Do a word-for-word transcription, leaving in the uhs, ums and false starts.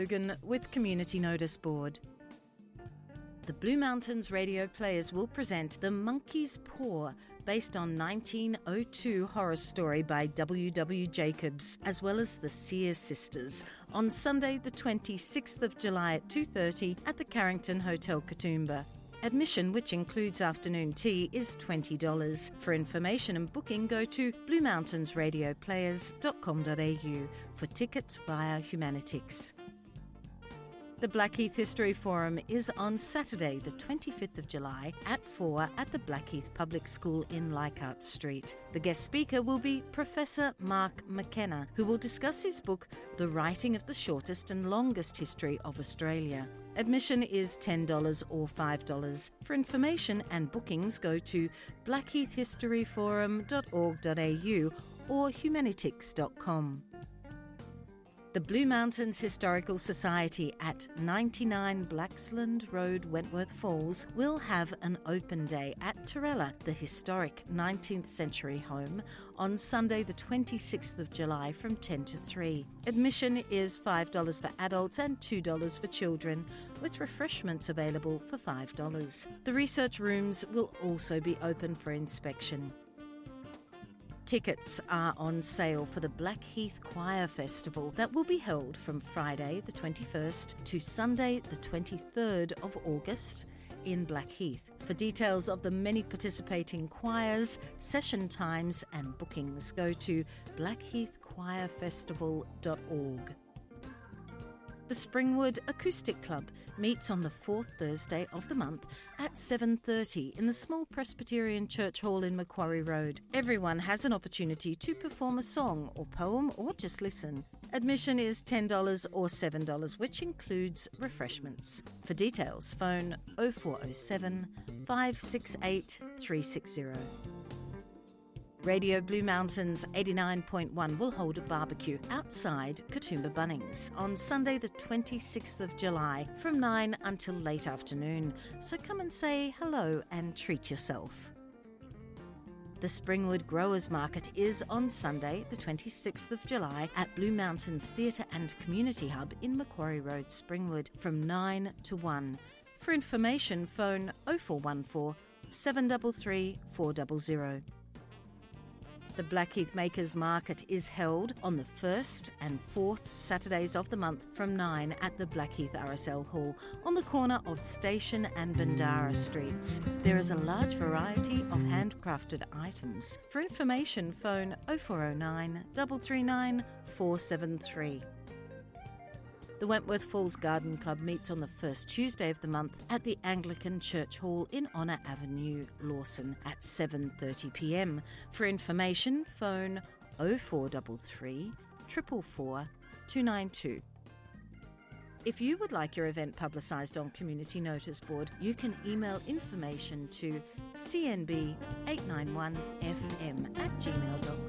Logan with Community Notice Board. The Blue Mountains Radio Players will present The Monkey's Paw, based on nineteen oh two horror story by W W Jacobs, as well as The Sears Sisters, on Sunday the twenty-sixth of July at two thirty at the Carrington Hotel, Katoomba. Admission, which includes afternoon tea, is twenty dollars. For information and booking, go to blue mountains radio players dot com dot a u for tickets via Humanitix. The Blackheath History Forum is on Saturday the twenty-fifth of July at four at the Blackheath Public School in Leichhardt Street. The guest speaker will be Professor Mark McKenna, who will discuss his book, The Writing of the Shortest and Longest History of Australia. Admission is ten dollars or five dollars. For information and bookings, go to blackheath history forum dot org dot a u or humanitix dot com. The Blue Mountains Historical Society at ninety-nine Blaxland Road, Wentworth Falls, will have an open day at Torella, the historic nineteenth century home, on Sunday the twenty-sixth of July from ten to three. Admission is five dollars for adults and two dollars for children, with refreshments available for five dollars. The research rooms will also be open for inspection. Tickets are on sale for the Blackheath Choir Festival that will be held from Friday the twenty-first to Sunday the twenty-third of August in Blackheath. For details of the many participating choirs, session times and bookings, go to blackheath choir festival dot org. The Springwood Acoustic Club meets on the fourth Thursday of the month at seven thirty in the small Presbyterian Church Hall in Macquarie Road. Everyone has an opportunity to perform a song or poem or just listen. Admission is ten dollars or seven dollars, which includes refreshments. For details, phone oh four oh seven, five six eight, three six zero. Radio Blue Mountains eighty-nine point one will hold a barbecue outside Katoomba Bunnings on Sunday the twenty-sixth of July from nine until late afternoon, so come and say hello and treat yourself. The Springwood Growers Market is on Sunday the twenty-sixth of July at Blue Mountains Theatre and Community Hub in Macquarie Road, Springwood from nine to one. For information, phone oh four one four, seven three three, four zero zero. The Blackheath Makers Market is held on the first and fourth Saturdays of the month from nine at the Blackheath R S L Hall on the corner of Station and Bandara Streets. There is a large variety of handcrafted items. For information, phone oh four oh nine, three three nine, four seven three. The Wentworth Falls Garden Club meets on the first Tuesday of the month at the Anglican Church Hall in Honour Avenue, Lawson at seven thirty p m. For information, phone oh four three three, four four four, two nine two. If you would like your event publicised on Community Notice Board, you can email information to c n b eight nine one f m at gmail dot com.